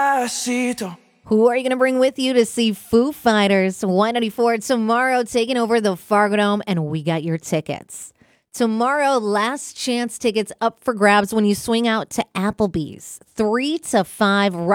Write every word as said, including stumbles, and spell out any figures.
Who are you going to bring with you to see Foo Fighters? Y ninety-four tomorrow taking over the Fargo Dome, and we got your tickets. Tomorrow, last chance tickets up for grabs when you swing out to Applebee's. Three to five